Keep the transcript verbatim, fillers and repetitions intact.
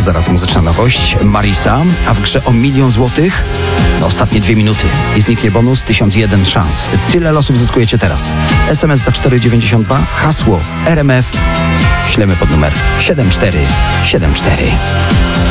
Zaraz muzyczna nowość, Marisa, a w grze o milion złotych no, ostatnie dwie minuty i zniknie bonus tysiąc jeden szans. Tyle losów zyskujecie teraz. S M S za cztery dziewięćdziesiąt dwa, hasło R M F, ślemy pod numer siedem cztery siedem cztery.